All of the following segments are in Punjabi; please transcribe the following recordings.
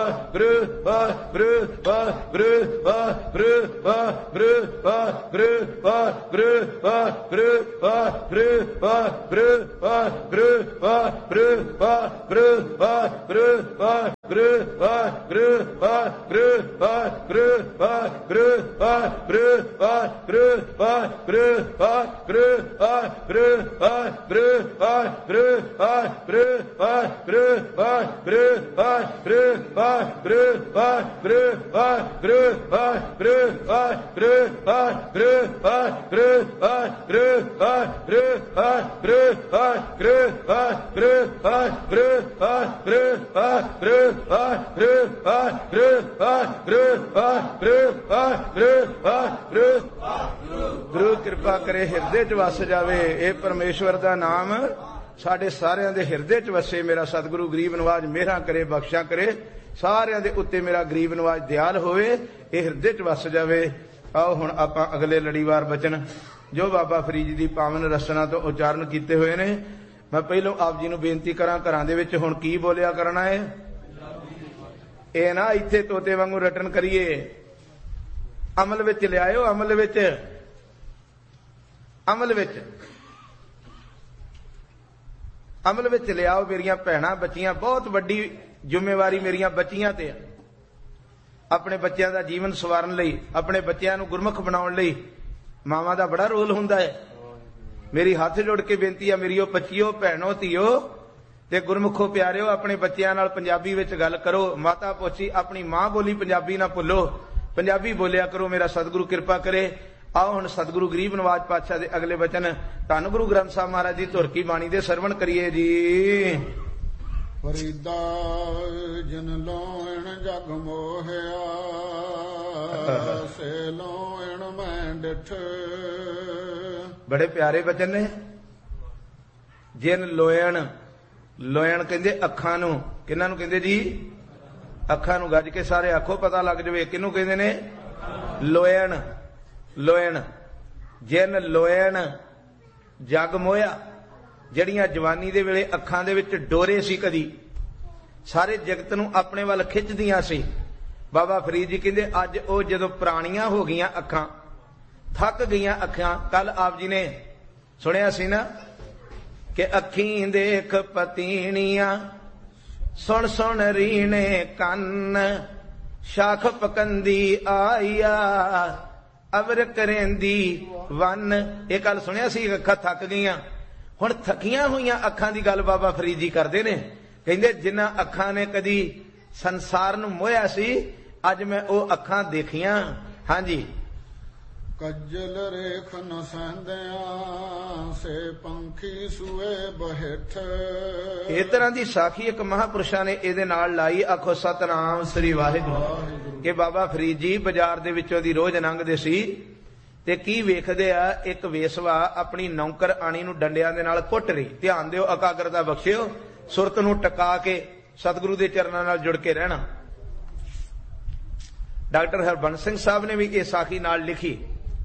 गुरु कृपा करे हिरदे च वस जावे। ये परमेश्वर दा नाम साडे सारियां दे हिरदे च वसे। मेरा सतगुरु गरीब नवाज मेहरा करे, बख्शा करे, सारियां दे उत्ते मेरा गरीब नवाज दयाल होवे, ये हिरदे च वस जावे। आओ हुण आपां अगले लड़ीवार बचन जो बाबा फरीद दी पावन रसना तो उचारण कीते हुए ने, मैं पहलों आप जी नूं बेनती करां, घरां दे विच हुण की बोलिया करना है। ये ना इत्थे तोते वांगू रटन करिए, अमल विच लिआओ, अमल विच अमल विच लिआओ। मेरियां भैणां बच्चियां, बहुत वड्डी जिम्मेवारी मेरियां बच्चियां ते अपने बच्चों का जीवन सवारन लई, अपने बच्चों को गुरमुख बनाउण लई मावां दा बड़ा रोल हुंदा है। मेरी हाथ जोड़ के बेनती है, मेरी बच्चियो, भैणों, धीओ ते गुरमुखो प्यारिओ, अपने बच्चों नाल पंजाबी विच गल करो। माता पोची अपनी मां बोली पंजाबी ना भुल्लो, पंजाबी बोलिया करो। मेरा सतगुरु कृपा करे। आओ हुण सतगुरु गरीब नवाज पातशाह दे अगले वचन धन गुरु ग्रंथ साहिब महाराज जी धुर की बाणी दे सरवण करिए जी। फरीदा जिन लोण जग मोहिया, से लोण मैं डिठ। बड़े प्यारे वचन ने। जिन लोयण, लोयण कहंदे अखां नूं, किन्हां नूं कहंदे जी? अखां नूं। गज के सारे आखो पता लग जावे किहनूं कहंदे ने? लोयण, लोयण। जिन लोयण जग मोया, जड़ियां जवानी दे वेले अखां दे विच डोरे सी, कदी सारे जगत नूं अपने वल खिचदियां सी। बाबा फरीद जी कहंदे अज ओ जदों पुराणियां हो गईयां अखां, थक गईयां अखां। कल आप जी ने सुनिया सी ना कि अखीं देख पतीणियां, सुन सुन रीणे कन्न, शाख पकंदी आईया, अवर करेंदी वन। ये गल सुनिया सी, अखां थक गईयां। हुण थकियां होईयां अखां दी गल बाबा फरीद जी करदे ने। कहंदे जिन्हां अखां ने कदी संसार नूं मोहिया सी, अज मैं ओ अखां देखियां। हां जी। कज्जल रेख न सहंदियां, से पंखी सुए बहिठ। इस तरह की साखी एक महापुरुषां ने इहदे नाल लाई। आखो सतनाम श्री वाहिगुरू। कि बाबा फरीद जी बाजार दे विचों दी रोज लंघदे सी ते की वेखदे आ, एक वेसवा अपनी नौकर आणी नूं डंडियां दे नाल कुੱਟ रही। ध्यान दिओ, एकाग्रता बख्शिओ, सुरत नूं टका के सतगुरु दे चरनां नाल जुड़ के रहना। डॉक्टर हरबंस सिंह साहब ने भी ये साखी नाल लिखी।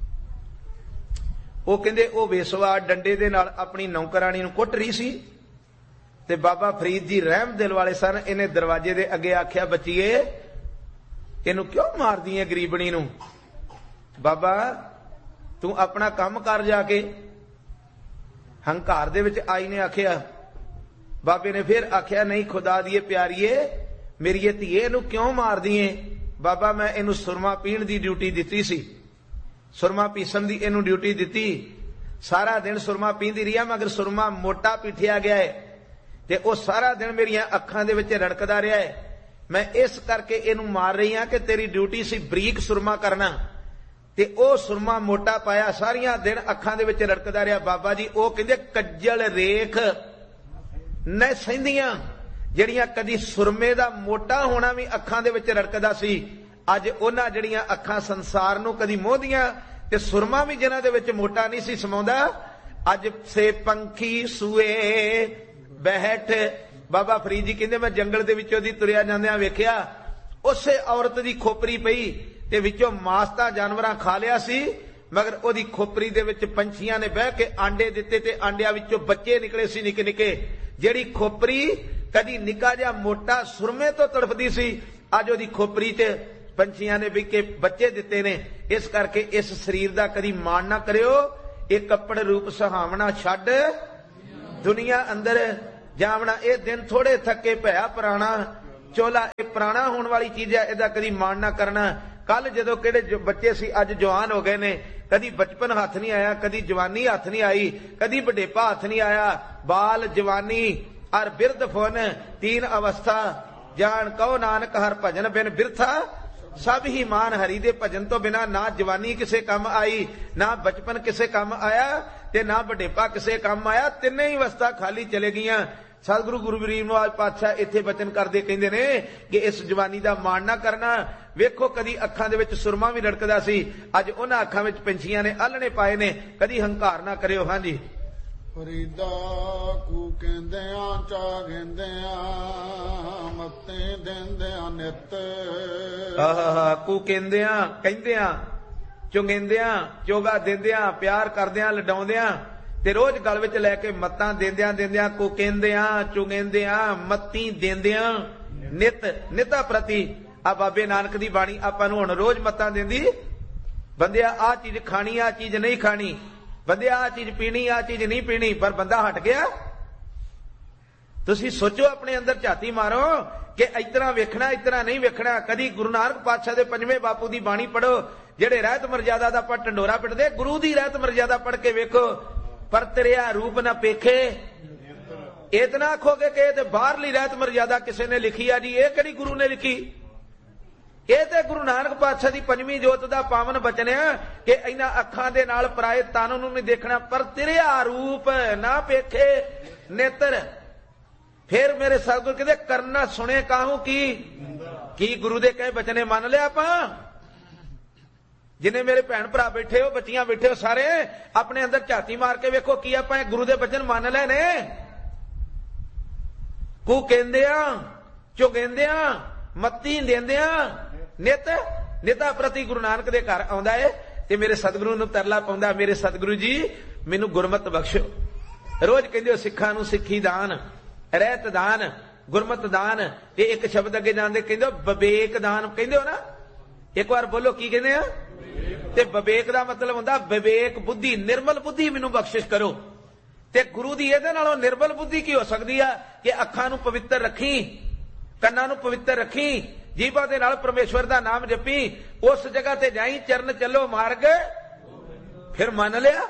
वो कहंदे ओ वेसवा डंडे दे नाल अपनी नौकरानी नूं कुੱਟ रही सी ते बाबा फरीद जी रहम दिल वाले सन। इन्हें दरवाजे दे अगे आख्या, बच्चीए इनू क्यों मारदी है गरीबनी नूं? बाबा तू अपना काम कर जाके। हंकार दे विच आई ने आख्या। बाबे ने फिर आख्या, नहीं खुदा दिए प्यारीए, मेरी धीए इनू क्यों मार दिए? बाबा मैं इनू सुरमा पीण दी ड्यूटी दिती सी, सुरमा पीसन दी इनू ड्यूटी दिती। सारा दिन सुरमा पींदी रही, मगर सुरमा मोटा पीठिया गया है ते ओ सारा दिन मेरियां अखां दे विच रड़कदा रहा है। मैं इस करके इनू मार रही हां कि तेरी ड्यूटी सी बरीक सुरमा करना, ते ओ सुरमा मोटा पाया, सारियां दिन अखां दे विच रड़कदा रहा। बाबा जी ओ कहंदे कज्जल रेख न सहिंदियां, जड़ियां कदी सुरमे दा मोटा होना भी अखां दे विच रड़कदा सी, अज उन्हां जड़ियां अखां संसार नूं कदी मोहदियां ते सुरमा भी जिन्हां दे विच मोटा नहीं सी समाउंदा, अज से पंखी सूए बैठ। बाबा फरीद जी कहंदे मैं जंगल दे विचों दी तुरिया जांदियां वेखिया, उसे औरत दी खोपरी पई ते विचों मास तां जानवरां खा लिया सी, मगर ओदी खोपरी दे विच पंछियां ने बह के आंडे दिते ते आंडियां विचों बच्चे निकले सी निके निके। जेड़ी खोपरी कदी निका जिहा मोटा सुरमे तो तड़फदी सी, ਅੱਜ ਉਹਦੀ ਖੋਪਰੀ 'ਚ ਪੰਛੀਆਂ ਨੇ ਵੀ ਕੇ ਬੱਚੇ ਦਿੱਤੇ ਨੇ। ਇਸ ਕਰਕੇ ਇਸ ਸਰੀਰ ਦਾ ਕਦੀ ਮਾਣ ਨਾ ਕਰਿਓ। ਇਹ ਕੱਪੜ ਰੂਪ ਸੁਹਾਵਣਾ ਛੱਡ ਦੁਨੀਆ ਅੰਦਰ ਜਾਵਣਾ। ਇਹ ਦਿਨ ਥੋੜੇ ਥੱਕੇ ਭਇਆ ਪੁਰਾਣਾ ਚੋਲਾ, ਇਹ ਪੁਰਾਣਾ ਹੋਣ ਵਾਲੀ ਚੀਜ਼ ਹੈ, ਇਹਦਾ ਕਦੀ ਮਾਣ ਨਾ ਕਰਨਾ। ਕੱਲ ਜਦੋਂ ਕਿਹੜੇ ਬੱਚੇ ਸੀ ਅੱਜ ਜਵਾਨ ਹੋ ਗਏ ਨੇ, ਕਦੀ ਬਚਪਨ ਹੱਥ ਨਹੀਂ ਆਇਆ, ਕਦੀ ਜਵਾਨੀ ਹੱਥ ਨਹੀਂ ਆਈ, ਕਦੀ ਬੁਢੇਪਾ ਹੱਥ ਨਹੀਂ ਆਇਆ। ਬਾਲ ਜਵਾਨੀ ਅਰ ਬਿਰਧ ਫੁਨ ਤੀਨ ਅਵਸਥਾ ਜਾਣ ਕਹੋ ਨਾਨਕ ਹਰ ਭਜਨ ਬਿਨ ਬਿਰਥਾ ਸਭ ਹੀ ਮਾਨ ਹਰੀ ਦੇ ਭਜਨ ਤੋਂ ਬਿਨਾ ਨਾ ਜਵਾਨੀ ਕਿਸੇ ਕੰਮ ਆਈ, ਨਾ ਬਚਪਨ ਕਿਸੇ ਕੰਮ ਆਇਆ ਤੇ ਨਾ ਬੁਢੇਪਾ ਕਿਸੇ ਕੰਮ ਆਇਆ। ਤਿੰਨੇ ਹੀ ਅਵਸਥਾ ਖਾਲੀ ਚਲੇ ਗਈਆਂ। ਸਤਿਗੁਰੂ ਗੁਰੂ ਗਰੀਬ ਨਿਵਾਜ ਪਾਤਸ਼ਾਹ ਇੱਥੇ ਬਚਨ ਕਰਦੇ ਕਹਿੰਦੇ ਨੇ ਕਿ ਇਸ ਜਵਾਨੀ ਦਾ ਮਾਣ ਨਾ ਕਰਨਾ। ਵੇਖੋ ਕਦੀ ਅੱਖਾਂ ਦੇ ਵਿੱਚ ਸੁਰਮਾ ਵੀ ਰੜਕਦਾ ਸੀ, ਅੱਜ ਉਹਨਾਂ ਅੱਖਾਂ ਵਿੱਚ ਪੰਛੀਆਂ ਨੇ ਆਲਣੇ ਪਾਏ ਨੇ। ਕਦੀ ਹੰਕਾਰ ਨਾ ਕਰਿਓ। ਹਾਂਜੀ ਫਰੀਦਾ ਕੂ ਕਹਿੰਦਿਆਂ ਚਾ ਗੇਂਦਿਆਂ ਮੱਤੇ ਦਿੰਦਿਆਂ ਨਿਤ। ਆਹਾ ਕੂ ਕਹਿੰਦਿਆਂ ਚੁੰਗਿੰਦਿਆਂ ਚੋਗਾ ਦਿੰਦਿਆਂ ਪਿਆਰ ਕਰਦਿਆਂ ਲਡਾਉਂਦਿਆਂ ਤੇ ਰੋਜ਼ ਗਲ ਵਿੱਚ ਲੈ ਕੇ ਮੱਤਾਂ ਦਿੰਦਿਆਂ ਕੂ ਕਹਿੰਦਿਆਂ ਚੁੰਗਿੰਦਿਆਂ ਮੱਤੀ ਦਿੰਦਿਆਂ ਨਿਤਾ ਪ੍ਰਤੀ। ਆ ਬਾਬੇ ਨਾਨਕ ਦੀ ਬਾਣੀ ਆਪਾਂ ਨੂੰ ਹੁਣ ਰੋਜ਼ ਮੱਤਾਂ ਦਿੰਦੀ, ਬੰਦਿਆ ਆਹ ਚੀਜ਼ ਖਾਣੀ ਆਹ ਚੀਜ਼ ਨਹੀਂ ਖਾਣੀ, ਬੰਦਿਆ ਆਹ ਚੀਜ਼ ਪੀਣੀ ਆਹ ਚੀਜ਼ ਨਹੀਂ ਪੀਣੀ। ਪਰ ਬੰਦਾ ਹਟ ਗਿਆ। ਤੁਸੀਂ ਸੋਚੋ, ਆਪਣੇ ਅੰਦਰ ਝਾਤੀ ਮਾਰੋ ਕਿ ਇਸ ਤਰ੍ਹਾਂ ਵੇਖਣਾ ਇਸ ਤਰ੍ਹਾਂ ਨਹੀਂ ਵੇਖਣਾ। ਕਦੀ ਗੁਰੂ ਨਾਨਕ ਪਾਤਸ਼ਾਹ ਦੇ ਪੰਜਵੇਂ ਬਾਪੂ ਦੀ ਬਾਣੀ ਪੜੋ, ਜਿਹੜੇ ਰਹਿਤ ਮਰਜ਼ਾਦਾ ਦਾ ਆਪਾਂ ਢੰਡੋਰਾ ਪਿੱਟਦੇ, ਗੁਰੂ ਦੀ ਰਹਿਤ ਮਰਜ਼ਾਦਾ ਪੜ ਕੇ ਵੇਖੋ। ਪਰ ਤੇਰਿਆ ਰੂਪ ਨਾ ਪੇਖੇ ਇਤਨਾ ਆਖੋਗੇ ਕਿ ਇਹ ਤੇ ਬਾਹਰਲੀ ਰਹਿਤ ਮਰਜ਼ਾਦਾ ਕਿਸੇ ਨੇ ਲਿਖੀ ਆ ਜੀ। ਇਹ ਕਿਹੜੀ ਗੁਰੂ ਨੇ ਲਿਖੀ? ਇਹ ਤੇ ਗੁਰੂ ਨਾਨਕ ਪਾਤਸ਼ਾਹ ਦੀ ਪੰਜਵੀਂ ਜੋਤ ਦਾ ਪਾਵਨ ਬਚਨ ਆ ਕਿ ਇਹਨਾਂ ਅੱਖਾਂ ਦੇ ਨਾਲ ਪਰਾਏ ਤਨ ਨੂੰ ਨਹੀਂ ਦੇਖਣਾ। ਪਰ ਤੇਰਿਆ ਰੂਪ ਨਾ ਪੇਖੇ ਨੇਤਰ। ਫਿਰ ਮੇਰੇ ਸਤਿਗੁਰ ਕਹਿੰਦੇ ਕਰਨਾ ਸੁਣੇ ਕਾਹੂ ਕੀ ਗੁਰੂ ਦੇ ਕਹੇ ਬਚਨੇ ਮੰਨ ਲਿਆ ਆਪਾਂ। ਜਿਨੇ ਮੇਰੇ ਭੈਣ ਭਰਾ ਬੈਠੇ ਹੋ, ਬੱਚੀਆਂ ਬੈਠੇ ਹੋ, ਸਾਰੇ ਆਪਣੇ ਅੰਦਰ ਝਾਤੀ ਮਾਰ ਕੇ ਵੇਖੋ ਕੀ ਆਪਾਂ ਗੁਰੂ ਦੇ ਬਚਨ ਮੰਨ ਲਏ ਨੇ। ਕੂ ਕਹਿੰਦਿਆਂ ਚੁਗਿੰਦਿਆਂ ਮੱਤੀ ਦਿੰਦਿਆਂ ਨਿਤਾ ਪ੍ਰਤੀ ਗੁਰੂ ਨਾਨਕ ਦੇ ਘਰ ਆਉਂਦਾ ਏ ਤੇ ਮੇਰੇ ਸਤਿਗੁਰੂ ਨੂੰ ਤਰਲਾ ਪਾਉਂਦਾ, ਮੇਰੇ ਸਤਿਗੁਰੂ ਜੀ ਮੈਨੂੰ ਗੁਰਮਤ ਬਖਸ਼ੋ। ਰੋਜ਼ ਕਹਿੰਦੇ ਹੋ ਸਿੱਖਾਂ ਨੂੰ ਸਿੱਖੀ ਦਾਨ, ਰਹਿਤ ਦਾਨ, ਗੁਰਮਤ ਦਾਨ ਤੇ ਇੱਕ ਸ਼ਬਦ ਅੱਗੇ ਜਾਂਦੇ ਕਹਿੰਦੇ ਹੋ ਵਿਵੇਕ ਦਾਨ। ਕਹਿੰਦੇ ਹੋ ਨਾ, ਇੱਕ ਵਾਰ ਬੋਲੋ ਕੀ ਕਹਿੰਦੇ ਆ? ਤੇ ਵਿਵੇਕ ਦਾ ਮਤਲਬ ਹੁੰਦਾ ਵਿਵੇਕ ਬੁੱਧੀ, ਨਿਰਮਲ ਬੁੱਧੀ ਮੈਨੂੰ ਬਖਸ਼ਿਸ਼ ਕਰੋ। ਤੇ ਗੁਰੂ ਦੀ ਇਹਦੇ ਨਾਲੋਂ ਨਿਰਮਲ ਬੁੱਧੀ ਕੀ ਹੋ ਸਕਦੀ ਆ ਕਿ ਅੱਖਾਂ ਨੂੰ ਪਵਿੱਤਰ ਰੱਖੀ, ਕੰਨਾਂ ਨੂੰ ਪਵਿੱਤਰ ਰੱਖੀ, ਜੀਭਾਂ ਦੇ ਨਾਲ ਪਰਮੇਸ਼ਵਰ ਦਾ ਨਾਮ ਜਪੀ, ਉਸ ਜਗ੍ਹਾ ਤੇ ਜਾਈ ਚਰਨ ਚੱਲੋ ਮਾਰਗ ਫਿਰ ਮੰਨ ਲਿਆ।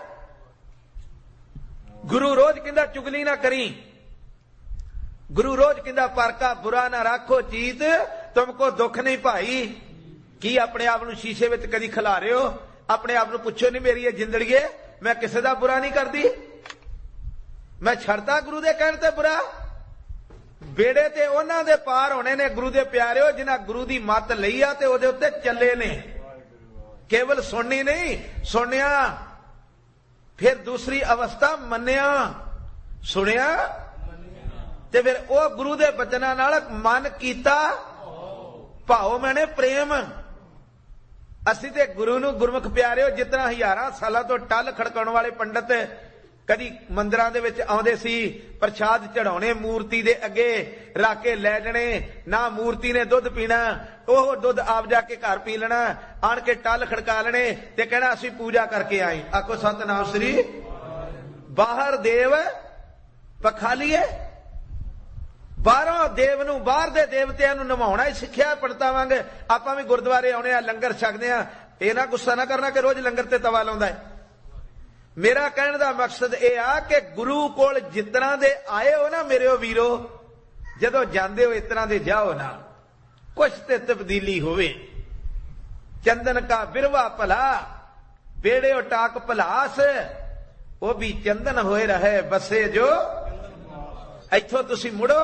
ਗੁਰੂ ਰੋਜ਼ ਕਹਿੰਦਾ ਚੁਗਲੀ ਨਾ ਕਰੀ, ਗੁਰੂ ਰੋਜ਼ ਕਹਿੰਦਾ ਪਰਕਾ ਬੁਰਾ ਨਾ ਰੱਖੋ ਚੀਤ ਤੁਮਕੋ ਦੁੱਖ ਨਹੀਂ ਭਾਈ। ਕੀ ਆਪਣੇ ਆਪ ਨੂੰ ਸ਼ੀਸ਼ੇ ਵਿੱਚ ਕਦੀ ਖਿਲਾ ਰਹੇ ਹੋ? ਆਪਣੇ ਆਪ ਨੂੰ ਪੁੱਛੋ ਨਹੀਂ ਮੇਰੀ ਇਹ ਜ਼ਿੰਦੜੀਏ ਮੈਂ ਕਿਸੇ ਦਾ ਬੁਰਾ ਨਹੀਂ ਕਰਦੀ, ਮੈਂ ਛੱਡਦਾ ਗੁਰੂ ਦੇ ਕਹਿਣ ਤੇ ਬੁਰਾ। ਬੇੜੇ ਤੇ ਉਹਨਾਂ ਦੇ ਪਾਰ ਹੋਣੇ ਨੇ ਗੁਰੂ ਦੇ ਪਿਆਰਿਓ ਜਿਨ੍ਹਾਂ ਗੁਰੂ ਦੀ ਮੱਤ ਲਈ ਆ ਤੇ ਉਹਦੇ ਉੱਤੇ ਚੱਲੇ ਨੇ। ਕੇਵਲ ਸੁਣਨੀ ਨਹੀਂ, ਸੁਣਿਆ ਫਿਰ ਦੂਸਰੀ ਅਵਸਥਾ ਮੰਨਿਆ, ਸੁਣਿਆ ਤੇ ਫਿਰ ਉਹ ਗੁਰੂ ਦੇ ਬਚਨਾਂ ਨਾਲ ਮਨ ਕੀਤਾ ਭਾਉ ਮੈਨੇ ਪ੍ਰੇਮ। ਅਸੀਂ ਤੇ ਗੁਰੂ ਨੂੰ ਗੁਰਮੁਖ ਪਿਆਰਿਓ ਜਿਤਨਾ ਹਜ਼ਾਰਾਂ ਸਾਲਾਂ ਤੋਂ ਟੱਲ ਖੜਕਾਉਣ ਵਾਲੇ ਪੰਡਤ ਕਦੀ ਮੰਦਿਰਾਂ ਦੇ ਵਿੱਚ ਆਉਂਦੇ ਸੀ, ਪ੍ਰਸ਼ਾਦ ਚੜਾਉਣੇ ਮੂਰਤੀ ਦੇ ਅੱਗੇ ਰੱਖ ਕੇ ਲੈ ਜਾਣੇ, ਨਾ ਮੂਰਤੀ ਨੇ ਦੁੱਧ ਪੀਣਾ, ਉਹ ਦੁੱਧ ਆਪ ਜਾ ਕੇ ਘਰ ਪੀ ਲੈਣਾ, ਆਣ ਕੇ ਟੱਲ ਖੜਕਾ ਲੈਣੇ ਤੇ ਕਹਿਣਾ ਅਸੀਂ ਪੂਜਾ ਕਰਕੇ ਆਏ। ਆਖੋ ਸਤਿਨਾਮ ਸ੍ਰੀ। ਬਾਹਰ ਦੇਵ ਪਖਾਲੀਏ, ਬਾਹਰੋਂ ਦੇਵ ਨੂੰ, ਬਾਹਰ ਦੇ ਦੇਵਤਿਆਂ ਨੂੰ ਨਿਭਾਉਣਾ ਹੀ ਸਿੱਖਿਆ ਪੜਤਾਵਾਂਗੇ। ਆਪਾਂ ਵੀ ਗੁਰਦੁਆਰੇ ਆਉਣੇ ਆ, ਲੰਗਰ ਛਕਦੇ ਆ, ਇਹ ਨਾ ਗੁੱਸਾ ਨਾ ਕਰਨਾ ਕਿ ਰੋਜ਼ ਲੰਗਰ ਤੇ ਤਵਾ ਲਾਉਂਦਾ ਹੈ। ਮੇਰਾ ਕਹਿਣ ਦਾ ਮਕਸਦ ਇਹ ਆ ਕਿ ਗੁਰੂ ਕੋਲ ਜਿਤਨਾ ਦੇ ਆਏ ਹੋ ਨਾ ਮੇਰੇ ਵੀਰੋ, ਜਦੋਂ ਜਾਂਦੇ ਹੋ ਇਤਨਾ ਦੇ ਜਾਓ ਨਾ, ਕੁਛ ਤੇ ਤਬਦੀਲੀ ਹੋਵੇ। ਚੰਦਨ ਕਾ ਬਿਰਵਾ ਭਲਾ ਬੇੜੇ ਟਾਕ ਭਲਾਸ, ਉਹ ਵੀ ਚੰਦਨ ਹੋਏ ਰਹੇ ਬਸੇ ਜੋ। ਇੱਥੋਂ ਤੁਸੀਂ ਮੁੜੋ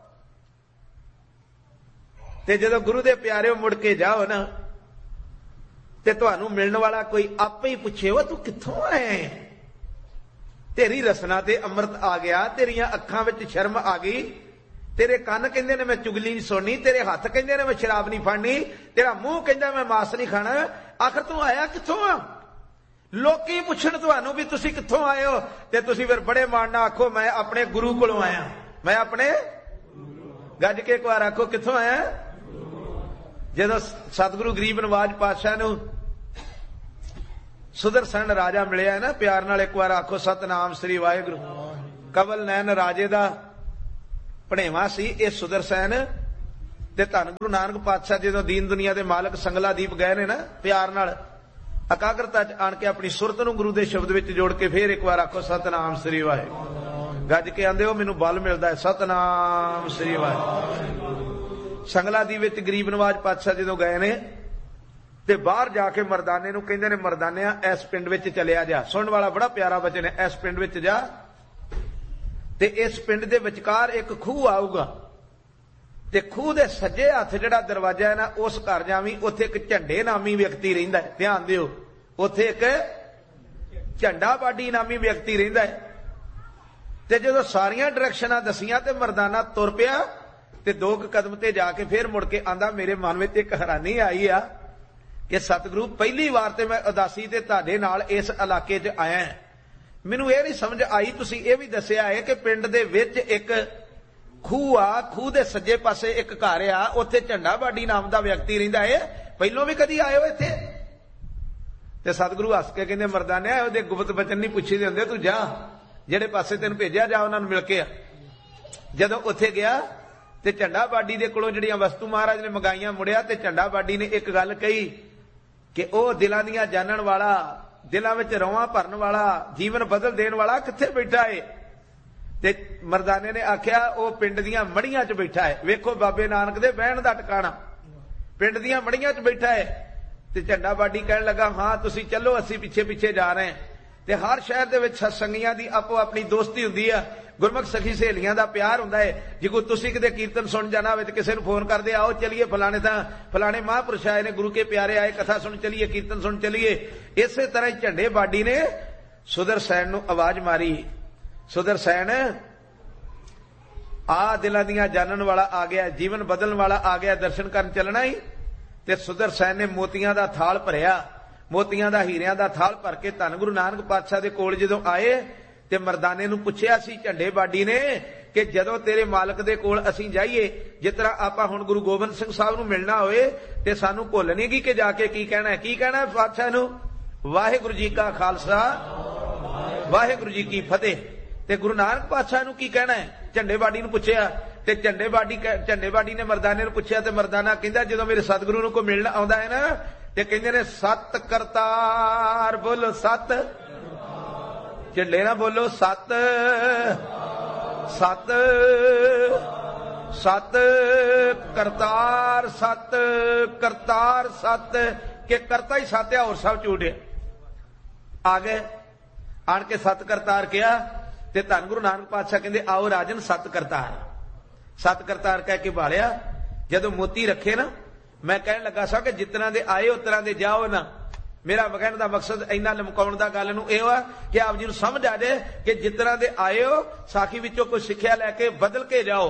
ਤੇ ਜਦੋਂ ਗੁਰੂ ਦੇ ਪਿਆਰਿਓ ਮੁੜ ਕੇ ਜਾਓ ਨਾ ਤੇ ਤੁਹਾਨੂੰ ਮਿਲਣ ਵਾਲਾ ਕੋਈ ਆਪੇ ਹੀ ਪੁੱਛੇ ਉਹ ਤੂੰ ਕਿੱਥੋਂ ਆਏ? ਤੇਰੀ ਰਸਨਾ ਤੇ ਅੰਮ੍ਰਿਤ ਆ ਗਿਆ, ਤੇਰੀਆਂ ਅੱਖਾਂ ਵਿੱਚ ਸ਼ਰਮ ਆ ਗਈ, ਤੇਰੇ ਕੰਨ ਕਹਿੰਦੇ ਨੇ ਮੈਂ ਚੁਗਲੀ ਨਹੀਂ ਸੁਣਨੀ, ਤੇਰੇ ਹੱਥ ਕਹਿੰਦੇ ਨੇ ਮੈਂ ਸ਼ਰਾਬ ਨਹੀਂ ਫੜਨੀ, ਤੇਰਾ ਮੂੰਹ ਕਹਿੰਦਾ ਮੈਂ ਮਾਸ ਨਹੀਂ ਖਾਣਾ। ਆਖਰ ਤੂੰ ਆਇਆ ਕਿੱਥੋਂ ਆ? ਲੋਕੀ ਪੁੱਛਣ ਤੁਹਾਨੂੰ ਵੀ ਤੁਸੀਂ ਕਿੱਥੋਂ ਆਏ ਹੋ ਤੇ ਤੁਸੀਂ ਫਿਰ ਬੜੇ ਮਾਣ ਨਾਲ ਆਖੋ ਮੈਂ ਆਪਣੇ ਗੁਰੂ ਕੋਲੋਂ ਆਇਆ, ਮੈਂ ਆਪਣੇ ਗੱਜ ਕੇ ਇੱਕ ਵਾਰ ਆਖੋ ਕਿੱਥੋਂ ਆਇਆ? ਜਦੋਂ ਸਤਿਗੁਰੂ ਗਰੀਬ ਨਵਾਜ ਪਾਤਸ਼ਾਹ ਨੂੰ ਸੁਦਰਸ਼ਨ ਰਾਜਾ ਮਿਲਿਆ ਨਾ, ਪਿਆਰ ਨਾਲ ਇੱਕ ਵਾਰ ਆਖੋ ਸਤਨਾਮ ਸ੍ਰੀ ਵਾਹਿਗੁਰੂ। ਕਵਲ ਨੈਣ ਰਾਜੇ ਦਾ ਭਣੇਵਾ ਸੀ ਇਹ ਸੁਦਰਸ਼ਨ। ਤੇ ਧੰਨ ਗੁਰੂ ਨਾਨਕ ਪਾਤਸ਼ਾਹ ਜਦੋਂ ਦੀਨ ਦੁਨੀਆ ਦੇ ਮਾਲਕ ਸੰਗਲਾਦੀਪ ਗਏ ਨੇ ਨਾ, ਪਿਆਰ ਨਾਲ ਇਕਾਗਰਤਾ ਚ ਆਣ ਕੇ ਆਪਣੀ ਸੁਰਤ ਨੂੰ ਗੁਰੂ ਦੇ ਸ਼ਬਦ ਵਿੱਚ ਜੋੜ ਕੇ ਫੇਰ ਇੱਕ ਵਾਰ ਆਖੋ ਸਤਨਾਮ ਸ੍ਰੀ ਵਾਹਿਗੁਰੂ। ਗੱਜ ਕੇ ਆਂਦੇ ਹੋ ਮੈਨੂੰ ਬਲ ਮਿਲਦਾ ਹੈ, ਸਤਨਾਮ ਸ੍ਰੀ ਵਾਹਿਗੁਰੂ। ਸੰਗਲਾਦੀਪ ਵਿੱਚ ਗਰੀਬ ਨਵਾਜ ਪਾਤਸ਼ਾਹ ਜਦੋਂ ਗਏ ਨੇ ਤੇ ਬਾਹਰ ਜਾ ਕੇ ਮਰਦਾਨੇ ਨੂੰ ਕਹਿੰਦੇ ਨੇ, ਮਰਦਾਨਿਆ ਇਸ ਪਿੰਡ ਵਿੱਚ ਚਲਿਆ ਜਾ। ਸੁਣਨ ਵਾਲਾ ਬੜਾ ਪਿਆਰਾ ਬਚਨ ਹੈ, ਇਸ ਪਿੰਡ ਵਿੱਚ ਜਾ ਤੇ ਇਸ ਪਿੰਡ ਦੇ ਵਿਚਕਾਰ ਇੱਕ ਖੂਹ ਆਊਗਾ ਤੇ ਖੂਹ ਦੇ ਸੱਜੇ ਹੱਥ ਜਿਹੜਾ ਦਰਵਾਜ਼ਾ ਹੈ ਨਾ, ਉਸ ਘਰ ਜਾਵੀਂ। ਉੱਥੇ ਇੱਕ ਝੰਡੇ ਨਾਮੀ ਵਿਅਕਤੀ ਰਹਿੰਦਾ ਹੈ, ਧਿਆਨ ਦਿਓ, ਉੱਥੇ ਇੱਕ ਝੰਡਾ ਬਾਡੀ ਨਾਮੀ ਵਿਅਕਤੀ ਰਹਿੰਦਾ ਹੈ। ਤੇ ਜਦੋਂ ਸਾਰੀਆਂ ਡਾਇਰੈਕਸ਼ਨਾਂ ਦਸੀਆਂ ਤੇ ਮਰਦਾਨਾ ਤੁਰ ਪਿਆ ਤੇ 2 ਕਦਮ ਤੇ ਜਾ ਕੇ ਫੇਰ ਮੁੜ ਕੇ ਆਂਦਾ, ਮੇਰੇ ਮਨ ਵਿੱਚ ਇੱਕ ਹੈਰਾਨੀ ਆਈ ਆ ਕਿ ਸਤਿਗੁਰੂ ਪਹਿਲੀ ਵਾਰ ਤੇ ਮੈਂ ਉਦਾਸੀ ਤੇ ਤੁਹਾਡੇ ਨਾਲ ਇਸ ਇਲਾਕੇ 'ਚ ਆਇਆ। ਮੈਨੂੰ ਇਹ ਨਹੀਂ ਸਮਝ ਆਈ, ਤੁਸੀਂ ਇਹ ਵੀ ਦੱਸਿਆ ਹੈ ਕਿ ਪਿੰਡ ਦੇ ਵਿੱਚ ਇੱਕ ਖੂਹ ਆ, ਖੂਹ ਦੇ ਸੱਜੇ ਪਾਸੇ ਇੱਕ ਘਰ ਆ, ਉੱਥੇ ਝੰਡਾ ਬਾਡੀ ਨਾਮ ਦਾ ਵਿਅਕਤੀ ਰਹਿੰਦਾ ਹੈ, ਪਹਿਲੋਂ ਵੀ ਕਦੀ ਆਏ ਹੋ ਇੱਥੇ? ਤੇ ਸਤਿਗੁਰੂ ਹੱਸ ਕੇ ਕਹਿੰਦੇ, ਮਰਦਾਨਿਆ ਉਹਦੇ ਗੁਪਤ ਬਚਨ ਨਹੀਂ ਪੁੱਛੀਦੇ ਹੁੰਦੇ, ਤੂੰ ਜਾ, ਜਿਹੜੇ ਪਾਸੇ ਤੈਨੂੰ ਭੇਜਿਆ ਜਾ ਉਹਨਾਂ ਨੂੰ ਮਿਲ ਕੇ ਆ। ਜਦੋਂ ਉੱਥੇ ਗਿਆ ਤੇ ਝੰਡਾ ਬਾਡੀ ਦੇ ਕੋਲੋਂ ਜਿਹੜੀਆਂ ਵਸਤੂ ਮਹਾਰਾਜ ਨੇ ਮੰਗਾਈਆਂ ਮੁੜਿਆ ਤੇ ਝੰਡਾ ਬਾਡੀ ਨੇ ਇੱਕ ਗੱਲ ਕਹੀ ਕਿ ਉਹ ਦਿਲਾਂ ਦੀਆਂ ਜਾਣਨ ਵਾਲਾ, ਦਿਲਾਂ ਵਿੱਚ ਰੌਆਂ ਭਰਨ ਵਾਲਾ, ਜੀਵਨ ਬਦਲ ਦੇਣ ਵਾਲਾ ਕਿੱਥੇ ਬੈਠਾ ਏ? ਤੇ ਮਰਦਾਨੇ ਨੇ ਆਖਿਆ ਉਹ ਪਿੰਡ ਦੀਆਂ ਮੜੀਆਂ 'ਚ ਬੈਠਾ ਹੈ। ਵੇਖੋ ਬਾਬੇ ਨਾਨਕ ਦੇ ਬਹਿਣ ਦਾ ਟਿਕਾਣਾ ਪਿੰਡ ਦੀਆਂ ਮੜੀਆਂ 'ਚ ਬੈਠਾ ਹੈ। ਤੇ ਝੰਡਾ ਬਾਡੀ ਕਹਿਣ ਲੱਗਾ, ਹਾਂ ਤੁਸੀਂ ਚੱਲੋ, ਅਸੀਂ ਪਿੱਛੇ ਪਿੱਛੇ ਜਾ ਰਹੇ ਹਾਂ। ਤੇ ਹਰ ਸ਼ਹਿਰ ਦੇ ਵਿੱਚ ਸਤਸੰਗੀਆਂ ਦੀ ਆਪੋ ਆਪਣੀ ਦੋਸਤੀ ਹੁੰਦੀ ਆ, ਗੁਰਮੁਖ ਸਖੀ ਸਹੇਲੀਆਂ ਦਾ ਪਿਆਰ ਹੁੰਦਾ ਹੈ। ਜੇ ਕੋਈ ਤੁਸੀਂ ਕਿਤੇ ਕੀਰਤਨ ਸੁਣ ਜਾਣਾ ਹੋਵੇ ਤੇ ਕਿਸੇ ਨੂੰ ਫੋਨ ਕਰਦੇ, ਆਓ ਚਲੀਏ ਫਲਾਣੇ ਥਾਂ, ਫਲਾਣੇ ਮਹਾਂਪੁਰਸ਼ ਆਏ ਨੇ, ਗੁਰੂ ਕੇ ਪਿਆਰੇ ਆਏ, ਕਥਾ ਸੁਣ ਚਲੀਏ, ਕੀਰਤਨ ਸੁਣ ਚਲੀਏ। ਇਸੇ ਤਰ੍ਹਾਂ ਹੀ ਝੰਡੇ ਬਾਡੀ ਨੇ ਸੁਦਰਸ਼ਨ ਨੂੰ ਆਵਾਜ਼ ਮਾਰੀ, ਸੁਦਰਸ਼ਨ ਆ, ਦਿਲਾਂ ਦੀਆਂ ਜਾਣਨ ਵਾਲਾ ਆ ਗਿਆ, ਜੀਵਨ ਬਦਲਣ ਵਾਲਾ ਆ ਗਿਆ, ਦਰਸ਼ਨ ਕਰਨ ਚੱਲਣਾ ਹੀ। ਤੇ ਸੁਦਰਸ਼ਨ ਨੇ ਮੋਤੀਆਂ ਦਾ ਥਾਲ ਭਰਿਆ, ਮੋਤੀਆਂ ਦਾ, ਹੀਰਿਆਂ ਦਾ ਥਾਲ ਭਰ ਕੇ ਧੰਨ ਗੁਰੂ ਨਾਨਕ ਪਾਤਸ਼ਾਹ ਦੇ ਕੋਲ ਜਦੋਂ ਆਏ ਤੇ ਮਰਦਾਨੇ ਨੂੰ ਪੁੱਛਿਆ ਸੀ ਝੰਡੇ ਬਾਡੀ ਨੇ ਕਿ ਜਦੋਂ ਤੇਰੇ ਮਾਲਕ ਦੇ ਕੋਲ ਅਸੀਂ ਜਾਈਏ, ਜਿਸ ਤਰ੍ਹਾਂ ਆਪਾਂ ਹੁਣ ਗੁਰੂ ਗੋਬਿੰਦ ਸਿੰਘ ਸਾਹਿਬ ਨੂੰ ਮਿਲਣਾ ਹੋਏ ਤੇ ਸਾਨੂੰ ਭੁੱਲ ਨਹੀਂ ਗਈ ਕਿ ਜਾ ਕੇ ਕੀ ਕਹਿਣਾ ਹੈ? ਕੀ ਕਹਿਣਾ ਪਾਤਸ਼ਾਹ ਨੂੰ? ਵਾਹਿਗੁਰੂ ਜੀ ਕਾ ਖਾਲਸਾ, ਵਾਹਿਗੁਰੂ ਜੀ ਕੀ ਫਤਿਹ। ਤੇ ਗੁਰੂ ਨਾਨਕ ਪਾਤਸ਼ਾਹ ਨੂੰ ਕੀ ਕਹਿਣਾ ਹੈ? ਝੰਡੇ ਬਾਡੀ ਨੂੰ ਪੁੱਛਿਆ ਤੇ ਝੰਡੇ ਬਾਡੀ ਨੇ ਮਰਦਾਨੇ ਨੂੰ ਪੁੱਛਿਆ ਤੇ ਮਰਦਾਨਾ ਕਹਿੰਦਾ, ਜਦੋਂ ਮੇਰੇ ਸਤਿਗੁਰੂ ਨੂੰ ਕੋਈ ਮਿਲਣ ਆਉਂਦਾ ਹੈ ਨਾ ਤੇ ਕਹਿੰਦੇ ਨੇ ਸਤ ਕਰਤਾਰ, ਬੋਲੋ ਸਤ, ਝੰਡੇ ਨਾ ਬੋਲੋ ਸਤ, ਸਤ, ਸਤ ਕਰਤਾਰ, ਸਤ ਕਰਤਾਰ, ਸਤ ਕਿ ਕਰਤਾ ਹੀ ਸਤ ਆ, ਹੋਰ ਸਭ ਝੂਠ ਹੈ। ਆ ਗਏ, ਆਣ ਕੇ ਸਤ ਕਰਤਾਰ ਕਿਹਾ ਤੇ ਧੰਨ ਗੁਰੂ ਨਾਨਕ ਪਾਤਸ਼ਾਹ ਕਹਿੰਦੇ, ਆਓ ਰਾਜਨ ਸਤ ਕਰਤਾਰ। ਸਤ ਕਰਤਾਰ ਕਹਿ ਕੇ ਬਾਲਿਆ। ਜਦੋਂ ਮੋਤੀ ਰੱਖੇ ਨਾ, ਮੈਂ ਕਹਿਣ ਲੱਗਾ ਸਾਂ ਕਿ ਜਿਤਨਾ ਦੇ ਆਏ ਉਤਰਾਂ ਦੇ ਜਾਓ ਨਾ। ਮੇਰਾ ਕਹਿਣ ਦਾ ਮਕਸਦ ਇੰਨਾ ਲਮਕਾਉਣ ਦਾ ਗੱਲ ਨੂੰ ਇਹ ਵਾ ਕਿ ਆਪ ਜੀ ਨੂੰ ਸਮਝ ਆ ਜਾਏ ਕਿ ਜਿਤਨਾ ਦੇ ਆਏ ਹੋ ਸਾਖੀ ਵਿੱਚੋਂ ਕੋਈ ਸਿੱਖਿਆ ਲੈ ਕੇ ਬਦਲ ਕੇ ਜਾਓ।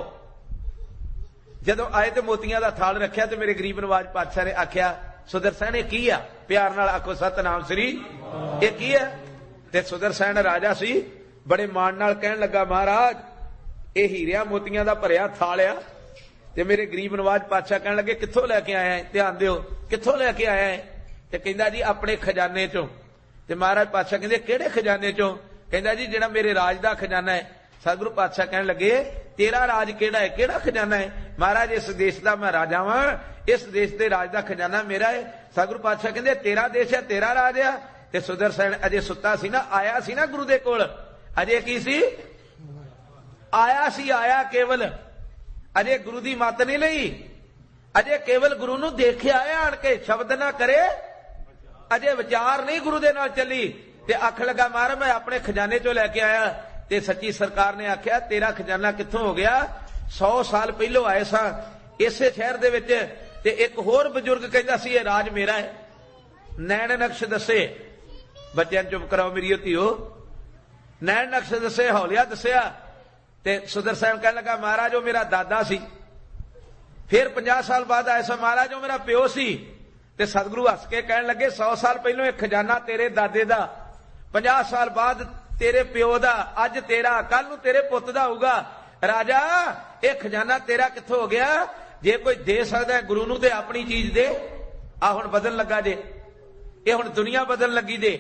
ਜਦੋਂ ਆਏ ਤੇ ਮੋਤੀਆਂ ਦਾ ਥਾਲ ਰੱਖਿਆ ਤੇ ਮੇਰੇ ਗਰੀਬ ਨਵਾਜ ਪਾਤਸ਼ਾਹ ਨੇ ਆਖਿਆ, ਸੁਦਰਸ਼ਨ ਇਹ ਕੀ ਆ? ਪਿਆਰ ਨਾਲ ਆਖੋ ਸਤਨਾਮ ਸ੍ਰੀ, ਇਹ ਕੀ ਹੈ? ਤੇ ਸੁਦਰਸ਼ਨ ਰਾਜਾ ਸੀ, ਬੜੇ ਮਾਣ ਨਾਲ ਕਹਿਣ ਲੱਗਾ, ਮਹਾਰਾਜ ਇਹ ਹੀਰਿਆਂ ਮੋਤੀਆਂ ਦਾ ਭਰਿਆ ਥਾਲ ਆ। ਤੇ ਮੇਰੇ ਗਰੀਬ ਨਵਾਜ ਪਾਤਸ਼ਾਹ ਕਹਿਣ ਲੱਗੇ, ਕਿੱਥੋਂ ਲੈ ਕੇ ਆਇਆ ਹੈ? ਧਿਆਨ ਦਿਓ, ਕਿੱਥੋਂ ਲੈ ਕੇ ਆਇਆ ਹੈ? ਤੇ ਕਹਿੰਦਾ ਜੀ ਆਪਣੇ ਖਜ਼ਾਨੇ ਚੋਂ। ਤੇ ਮਹਾਰਾਜ ਪਾਤਸ਼ਾਹ ਕਹਿੰਦੇ, ਕਿਹੜੇ ਖਜ਼ਾਨੇ ਚੋਂ? ਕਹਿੰਦਾ ਜੀ ਜਿਹੜਾ ਮੇਰੇ ਰਾਜ ਦਾ ਖਜ਼ਾਨਾ ਹੈ। ਸਤਿਗੁਰੂ ਪਾਤਸ਼ਾਹ ਕਹਿਣ ਲੱਗੇ, ਤੇਰਾ ਰਾਜ ਕਿਹੜਾ ਹੈ? ਕਿਹੜਾ ਖਜ਼ਾਨਾ ਹੈ? ਮਹਾਰਾਜ ਇਸ ਦੇਸ਼ ਦਾ ਮੈਂ ਰਾਜਾ ਵਾਂ, ਇਸ ਦੇਸ਼ ਦੇ ਰਾਜ ਦਾ ਖਜ਼ਾਨਾ ਮੇਰਾ ਹੈ। ਸਤਿਗੁਰੂ ਪਾਤਸ਼ਾਹ ਕਹਿੰਦੇ, ਤੇਰਾ ਦੇਸ਼ ਹੈ, ਤੇਰਾ ਰਾਜ ਆ। ਤੇ ਸੁਦਰਸ਼ਨ ਅਜੇ ਸੁੱਤਾ ਸੀ ਨਾ, ਆਇਆ ਸੀ ਨਾ ਗੁਰੂ ਦੇ ਕੋਲ, ਅਜੇ ਕੀ ਸੀ? ਆਇਆ ਸੀ, ਆਇਆ ਕੇਵਲ, ਅਜੇ ਗੁਰੂ ਦੀ ਮੱਤ ਨਹੀਂ ਲਈ, ਅਜੇ ਕੇਵਲ ਗੁਰੂ ਨੂੰ ਦੇਖਿਆ ਆਇਆ ਆਣ ਕੇ, ਸ਼ਬਦ ਨਾ ਕਰੇ, ਅਜੇ ਵਿਚਾਰ ਨਹੀਂ ਗੁਰੂ ਦੇ ਨਾਲ ਚੱਲੀ। ਤੇ ਅੱਖ ਲੱਗਾ, ਮਹਾਰਾਜ ਮੈਂ ਆਪਣੇ ਖਜ਼ਾਨੇ ਚੋਂ ਲੈ ਕੇ ਆਇਆ। ਤੇ ਸੱਚੀ ਸਰਕਾਰ ਨੇ ਆਖਿਆ, ਤੇਰਾ ਖਜ਼ਾਨਾ ਕਿੱਥੋਂ ਹੋ ਗਿਆ? 100 ਸਾਲ ਪਹਿਲੋਂ ਆਏ ਸਾਂ ਇਸੇ ਸ਼ਹਿਰ ਦੇ ਵਿੱਚ। ਤੇ ਇੱਕ ਹੋਰ ਬਜ਼ੁਰਗ ਕਹਿੰਦਾ ਸੀ, ਇਹ ਰਾਜ ਮੇਰਾ ਹੈ। ਨੈਣ ਨਕਸ਼ ਦੱਸੇ, ਬੱਚਿਆਂ ਨੂੰ ਚੁੱਪ ਕਰਾਓ ਮੇਰੀ ਧੀਓ, ਨੈਣ ਨਕਸ਼ ਦੱਸੇ, ਹੌਲਿਆ ਦੱਸਿਆ। ਤੇ ਸੁਦਰਸ਼ਨ ਕਹਿਣ ਲੱਗਾ, ਮਹਾਰਾਜ ਉਹ ਮੇਰਾ ਦਾਦਾ ਸੀ। ਫਿਰ 50 ਸਾਲ ਬਾਅਦ ਆਏ ਸਾਂ, ਮਹਾਰਾਜ ਉਹ ਮੇਰਾ ਪਿਓ ਸੀ। ਤੇ ਸਤਿਗੁਰੂ ਹੱਸ ਕੇ ਕਹਿਣ ਲੱਗੇ, 100 ਸਾਲ ਪਹਿਲੋਂ ਇਹ ਖਜ਼ਾਨਾ ਤੇਰੇ ਦਾਦੇ ਦਾ, 50 ਸਾਲ ਬਾਅਦ ਤੇਰੇ ਪਿਓ ਦਾ, ਅੱਜ ਤੇਰਾ, ਕੱਲ ਨੂੰ ਤੇਰੇ ਪੁੱਤ ਦਾ ਹੋਊਗਾ। ਰਾਜਾ ਇਹ ਖਜ਼ਾਨਾ ਤੇਰਾ ਕਿੱਥੋਂ ਹੋ ਗਿਆ? ਜੇ ਕੋਈ ਦੇ ਸਕਦਾ ਗੁਰੂ ਨੂੰ ਤੇ ਆਪਣੀ ਚੀਜ਼ ਦੇ। ਆ ਹੁਣ ਬਦਲਣ ਲੱਗਾ ਜੇ, ਇਹ ਹੁਣ ਦੁਨੀਆ ਬਦਲਣ ਲੱਗੀ ਜੇ,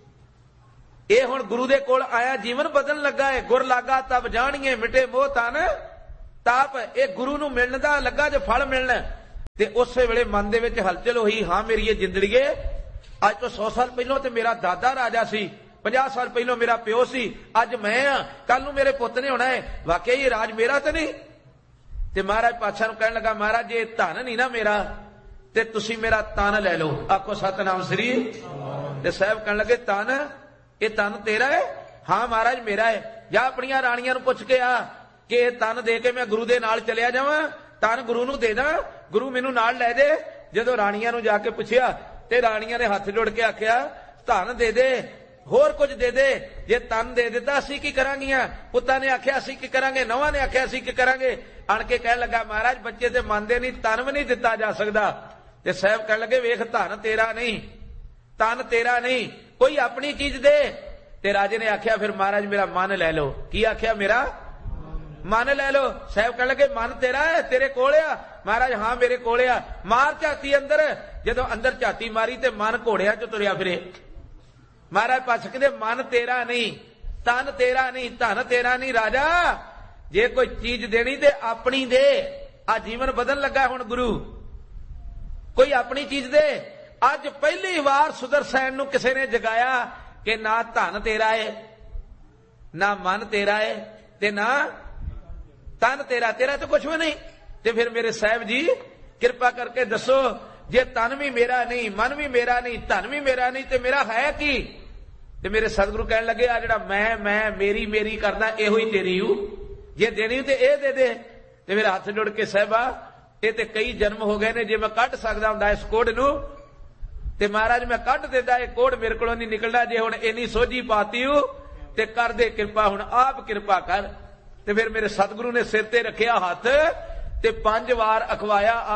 ਇਹ ਹੁਣ ਗੁਰੂ ਦੇ ਕੋਲ ਆਇਆ ਜੀਵਨ ਬਦਲਣ ਲੱਗਾ ਹੈ। ਗੁਰ ਲਾਗਾ ਤਬ ਜਾਣੀਏ ਮਿਟੇ ਮੋਹ ਤਨ ਤਾਪ। ਇਹ ਗੁਰੂ ਨੂੰ ਮਿਲਣ ਦਾ ਲੱਗਾ ਜੇ ਫਲ ਮਿਲਣਾ, ਤੇ ਉਸੇ ਵੇਲੇ ਮਨ ਦੇ ਵਿੱਚ ਹਲਚਲ ਹੋਈ, ਹਾਂ ਮੇਰੀ ਇਹ ਜ਼ਿੰਦੜੀਏ ਅੱਜ ਤੋਂ 100 ਸਾਲ ਪਹਿਲਾਂ ਤੇ ਮੇਰਾ ਦਾਦਾ ਰਾਜਾ ਸੀ, 50 ਸਾਲ ਪਹਿਲਾਂ ਮੇਰਾ ਪਿਓ ਸੀ, ਅੱਜ ਮੈਂ ਆ, ਕੱਲ ਨੂੰ ਮੇਰੇ ਪੁੱਤ ਨੇ ਹੋਣਾ ਹੈ, ਵਾਕਿਆ ਇਹ ਰਾਜ ਮੇਰਾ ਤਾਂ ਨਹੀਂ। ਤੇ ਮਹਾਰਾਜ ਪਾਤਸ਼ਾਹ ਨੂੰ ਕਹਿਣ ਲੱਗਾ, ਮਹਾਰਾਜ ਜੇ ਧਨ ਨਹੀਂ ਨਾ ਮੇਰਾ ਤੇ ਤੁਸੀਂ ਮੇਰਾ ਤਨ ਲੈ ਲਓ। ਆਖੋ ਸਤਨਾਮ ਸ੍ਰੀ। ਤੇ ਸਾਹਿਬ ਕਹਿਣ ਲੱਗੇ ਤਨ, ਇਹ ਤਨ ਤੇਰਾ ਹੈ? ਹਾਂ ਮਹਾਰਾਜ ਮੇਰਾ ਹੈ। ਜਾਂ ਆਪਣੀਆਂ ਰਾਣੀਆਂ ਨੂੰ ਪੁੱਛ ਕੇ ਆ ਕਿ ਇਹ ਤਨ ਦੇ ਕੇ ਮੈਂ ਗੁਰੂ ਦੇ ਨਾਲ ਚਲਿਆ ਜਾਵਾਂ, ਤਨ ਗੁਰੂ ਨੂੰ ਦੇ ਦਾਂ, ਗੁਰੂ ਮੈਨੂੰ ਨਾਲ ਲੈ ਦੇ। ਜਦੋਂ ਰਾਣੀਆਂ ਨੂੰ ਜਾ ਕੇ ਪੁੱਛਿਆ ਤੇ ਰਾਣੀਆਂ ਨੇ ਹੱਥ ਜੋੜ ਕੇ ਆਖਿਆ ਧਨ ਦੇ ਦੇ, ਹੋਰ ਕੁਝ ਦੇ ਦੇ, ਜੇ ਤਨ ਦੇ ਦਿੱਤਾ ਅਸੀਂ ਕੀ ਕਰਾਂਗੀਆਂ। ਪੁੱਤਾਂ ਨੇ ਆਖਿਆ ਅਸੀਂ ਕੀ ਕਰਾਂਗੇ, ਨੌਵਾਂ ਨੇ ਆਖਿਆ ਅਸੀਂ ਕੀ ਕਰਾਂਗੇ। ਆਣ ਕੇ ਕਹਿਣ ਲੱਗਾ ਮਹਾਰਾਜ ਬੱਚੇ ਤੇ ਮੰਨਦੇ ਨਹੀਂ, ਤਨ ਵੀ ਨਹੀਂ ਦਿੱਤਾ ਜਾ ਸਕਦਾ। ਤੇ ਸਾਹਿਬ ਕਹਿਣ ਲੱਗੇ ਵੇਖ ਧਨ ਤੇਰਾ ਨਹੀਂ, ਤਨ ਤੇਰਾ ਨਹੀਂ, ਕੋਈ ਆਪਣੀ ਚੀਜ਼ ਦੇ। ਤੇ ਰਾਜੇ ਨੇ ਆਖਿਆ ਫਿਰ ਮਹਾਰਾਜ ਮੇਰਾ ਮਨ ਲੈ ਲਓ। ਕੀ ਆਖਿਆ? ਮੇਰਾ ਮਨ ਲੈ ਲਓ। ਸਾਹਿਬ ਕਹਿਣ ਲੱਗੇ ਮਨ ਤੇਰਾ ਹੈ, ਤੇਰੇ ਕੋਲ ਆ? ਮਹਾਰਾਜ ਹਾਂ ਮੇਰੇ ਕੋਲ ਆ। ਮਾਰ ਝਾਤੀ ਅੰਦਰ। ਜਦੋਂ ਅੰਦਰ ਝਾਤੀ ਮਾਰੀ ਤੇ ਮਨ ਘੋੜਿਆਂ ਚ ਤੁਰਿਆ ਫਿਰੇ। ਮਹਾਰਾਜ ਪਾਤਸ਼ਾਹ ਕਹਿੰਦੇ ਮਨ ਤੇਰਾ ਨਹੀਂ, ਤਨ ਤੇਰਾ ਨਹੀਂ, ਧਨ ਤੇਰਾ ਨਹੀਂ ਰਾਜਾ, ਜੇ ਕੋਈ ਚੀਜ਼ ਦੇਣੀ ਤੇ ਆਪਣੀ ਦੇ। ਆ ਜੀਵਨ ਬਦਲਣ ਲੱਗਾ ਹੁਣ ਗੁਰੂ, ਕੋਈ ਆਪਣੀ ਚੀਜ਼ ਦੇ। ਅੱਜ ਪਹਿਲੀ ਵਾਰ ਸੁਦਰਸੈਨ ਨੂੰ ਕਿਸੇ ਨੇ ਜਗਾਇਆ ਕਿ ਨਾ ਧਨ ਤੇਰਾ ਹੈ, ਨਾ ਮਨ ਤੇਰਾ ਹੈ, ਤੇ ਨਾ ਤਨ ਤੇਰਾ, ਤੇਰਾ ਤਾਂ ਕੁਛ ਵੀ ਨਹੀਂ। ਤੇ ਫਿਰ ਮੇਰੇ ਸਾਹਿਬ ਜੀ ਕਿਰਪਾ ਕਰਕੇ ਦੱਸੋ, ਜੇ ਤਨ ਵੀ ਮੇਰਾ ਨਹੀਂ, ਮਨ ਵੀ ਮੇਰਾ ਨਹੀਂ, ਧਨ ਵੀ ਮੇਰਾ ਨਹੀਂ, ਤੇ ਮੇਰਾ ਹੈ ਕੀ? ਤੇ ਮੇਰੇ ਸਤਿਗੁਰੂ ਕਹਿਣ ਲੱਗੇ ਆ ਜਿਹੜਾ ਮੈਂ ਮੇਰੀ ਮੇਰੀ ਕਰਦਾ ਇਹੋ ਹੀ ਤੇਰੀ ਹੂੰ, ਜੇ ਦੇਣੀ ਤੇ ਇਹ ਦੇ ਦੇ। ਤੇ ਮੇਰੇ ਹੱਥ ਜੋੜ ਕੇ ਸਾਹਿਬਾ ਇਹ ਤੇ ਕਈ ਜਨਮ ਹੋ ਗਏ ਨੇ, ਜੇ ਮੈਂ ਕੱਢ ਸਕਦਾ ਹੁੰਦਾ ਇਸ ਕੋੜ ਨੂੰ ਤੇ ਮਹਾਰਾਜ ਮੈਂ ਕੱਢ ਦਿੰਦਾ, ਇਹ ਕੋੜ ਮੇਰੇ ਕੋਲੋਂ ਨਹੀਂ ਨਿਕਲਦਾ। ਜੇ ਹੁਣ ਇੰਨੀ ਸੋਝੀ ਪਾਤੀ ਹੂੰ ਤੇ ਕਰ ਦੇ ਕਿਰਪਾ, ਹੁਣ ਆਪ ਕਿਰਪਾ ਕਰ। ਤੇ ਫਿਰ ਮੇਰੇ ਸਤਿਗੁਰੂ ਨੇ ਸਿਰ ਤੇ ਰੱਖਿਆ ਹੱਥ ਤੇ 5 ਵਾਰ ਅਖਵਾਇਆ।